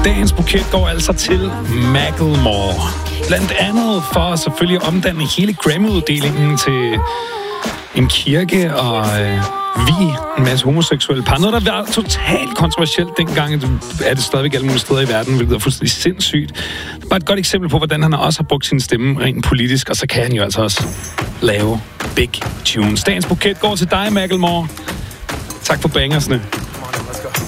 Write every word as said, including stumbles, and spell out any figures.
Dagens buket går altså til Macklemore. Blandt andet for selvfølgelig at omdanne hele Grammy-uddelingen til en kirke og øh, vi en masse homoseksuelle par. Noget, der var totalt kontroversielt dengang, er det stadigvæk alle mulige steder i verden, hvilket er fuldstændig sindssygt. Det er bare et godt eksempel på, hvordan han også har brugt sin stemme rent politisk, og så kan han jo altså også lave big tunes. Dagens buket går til dig, Macklemore. Tak for bangersne.